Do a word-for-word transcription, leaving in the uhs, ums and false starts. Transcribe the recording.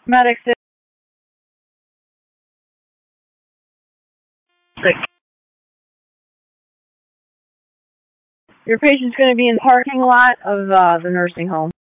Medic six. Your patient's going to be in the parking lot of uh, the nursing home.